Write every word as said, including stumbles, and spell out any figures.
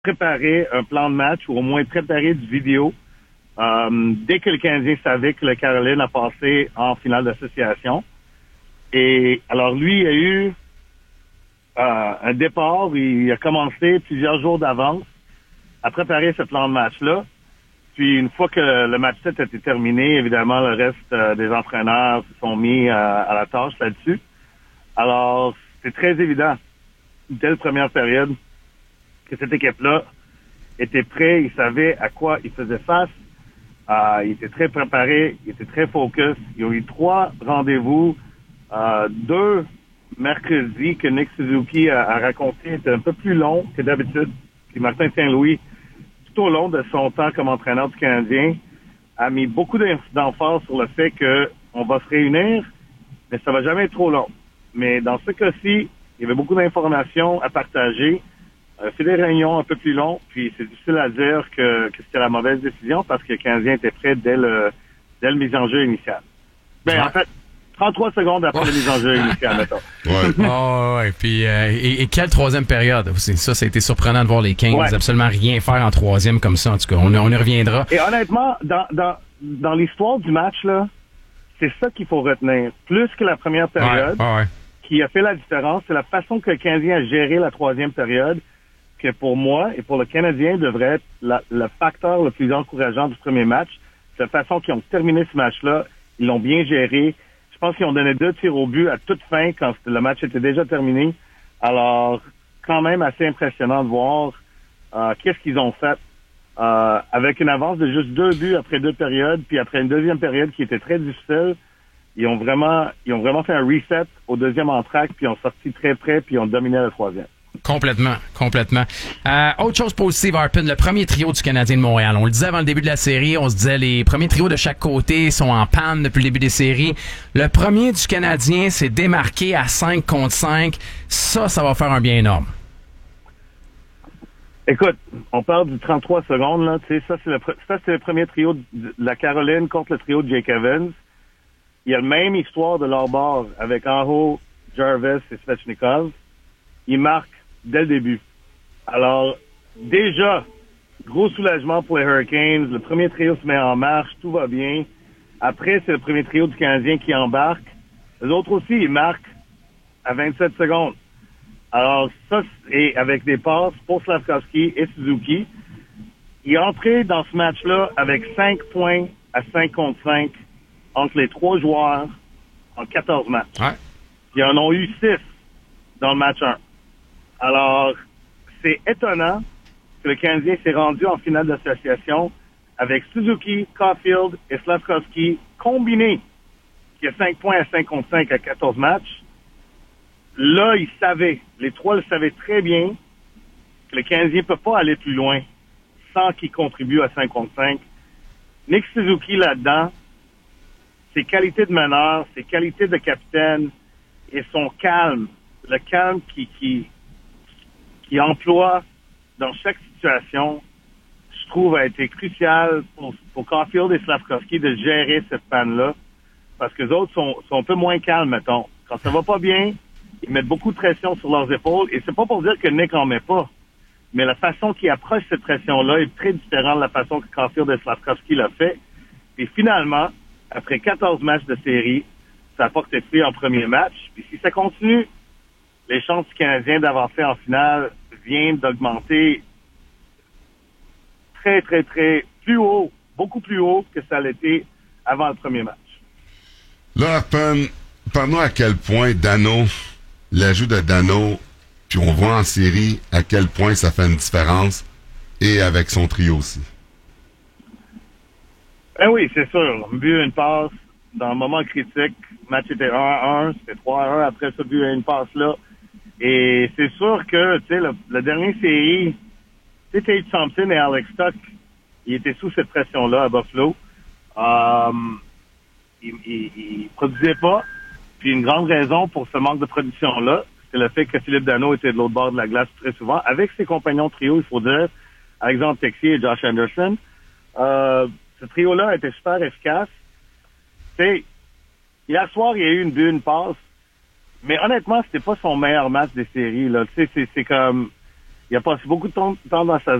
préparer un plan de match ou au moins préparer du vidéo euh, dès que le Canadien savait que le Caroline a passé en finale d'association. Et alors lui, il a eu euh, un départ, il a commencé plusieurs jours d'avance à préparer ce plan de match-là. Puis une fois que le match sept a été terminé, évidemment, le reste euh, des entraîneurs se sont mis euh, à la tâche là-dessus. Alors, c'est très évident, dès la première période, que cette équipe-là était prête, ils savaient à quoi ils faisaient face. Euh, ils étaient très préparés, ils étaient très focus. Ils ont eu trois rendez-vous, euh, deux mercredis que Nick Suzuki a, a raconté étaient un peu plus longs que d'habitude. Puis Martin Saint-Louis, tout au long de son temps comme entraîneur du Canadien, a mis beaucoup d'emphase sur le fait qu'on va se réunir, mais ça va jamais être trop long. Mais dans ce cas-ci, il y avait beaucoup d'informations à partager. Euh, c'est des réunions un peu plus longues, puis c'est difficile à dire que, que c'était la mauvaise décision parce que le Canadien était prêt dès le, dès le mise en jeu initial. Ben, ouais. En fait, trente-trois secondes après la mise en jeu initiale, mettons. Ouais. Oh, ouais. Puis, euh, et, et quelle troisième période? Ça, ça a été surprenant de voir les Kings ouais. absolument rien faire en troisième comme ça. En tout cas, on, on y reviendra. Et honnêtement, dans, dans, dans l'histoire du match, là, c'est ça qu'il faut retenir. Plus que la première période, ouais. Oh, ouais. qui a fait la différence, c'est la façon que le Canadien a géré la troisième période, que pour moi et pour le Canadien devrait être la, le facteur le plus encourageant du premier match. C'est la façon qu'ils ont terminé ce match-là. Ils l'ont bien géré. Je pense qu'ils ont donné deux tirs au but à toute fin quand le match était déjà terminé. Alors, quand même assez impressionnant de voir euh, qu'est-ce qu'ils ont fait euh, avec une avance de juste deux buts après deux périodes, puis après une deuxième période qui était très difficile. Ils ont vraiment, ils ont vraiment fait un reset au deuxième entracte, puis ils ont sorti très près, puis ils ont dominé le troisième. Complètement, complètement. Euh, autre chose positive, Harpin, le premier trio du Canadien de Montréal. On le disait avant le début de la série, on se disait les premiers trios de chaque côté sont en panne depuis le début des séries. Le premier du Canadien s'est démarqué à cinq contre cinq. Ça, ça va faire un bien énorme. Écoute, on parle du trente-trois secondes, là. Tu sais, ça, c'est le, ça, c'est le premier trio de la Caroline contre le trio de Jake Evans. Il y a la même histoire de leur bord avec Aho, Jarvis et Svechnikov. Ils marquent dès le début. Alors, déjà, gros soulagement pour les Hurricanes. Le premier trio se met en marche, tout va bien. Après, c'est le premier trio du Canadien qui embarque. Les autres aussi, ils marquent à vingt-sept secondes. Alors, ça, et avec des passes pour Slavkovski et Suzuki. Il est entré dans ce match-là avec cinq points à cinq contre cinq entre les trois joueurs en quatorze matchs. Ouais. Ils en ont eu six dans le match un. Alors, c'est étonnant que le Canadien s'est rendu en finale d'association avec Suzuki, Caulfield et Slavkovski combinés, qui a cinq points à cinq contre cinq à quatorze matchs. Là, ils savaient, les trois le savaient très bien, que le Canadien ne peut pas aller plus loin sans qu'il contribue à cinq contre cinq. Nick Suzuki, là-dedans, ses qualités de meneur, ses qualités de capitaine et son calme, le calme qui, qui, qui emploie dans chaque situation, je trouve, a été crucial pour, pour Caulfield et Slavkovski de gérer cette panne-là, parce que les autres sont, sont un peu moins calmes, mettons. Quand ça va pas bien, ils mettent beaucoup de pression sur leurs épaules, et c'est pas pour dire que Nick en met pas, mais la façon qu'il approche cette pression-là est très différente de la façon que Caulfield et Slavkovski l'a fait. Et finalement, après quatorze matchs de série, ça a porté fruit en premier match. Puis si ça continue, les chances du Canadien d'avancer en finale viennent d'augmenter très, très, très plus haut, beaucoup plus haut que ça l'était avant le premier match. Là, Harpin, parle-nous à quel point Dano, l'ajout de Dano, puis on voit en série à quel point ça fait une différence, et avec son trio aussi. Ben oui, c'est sûr. Un but, une passe, dans un moment critique, le match était un à un, c'était trois à un après ce but et une passe-là. Et c'est sûr que, tu sais, le, le dernier série, tu sais, Tate Thompson et Alex Tuch, ils étaient sous cette pression-là à Buffalo. Um, ils, ils, ils produisaient pas. Puis une grande raison pour ce manque de production-là, c'est le fait que Philippe Dano était de l'autre bord de la glace très souvent. Avec ses compagnons trio, il faut dire, Alexandre Texier et Josh Anderson, euh, ce trio-là a été super efficace. Tu sais, hier soir, il y a eu une but, une passe. Mais honnêtement, c'était pas son meilleur match des séries, là. Tu sais, c'est, c'est comme, Il a passé beaucoup de temps, temps dans sa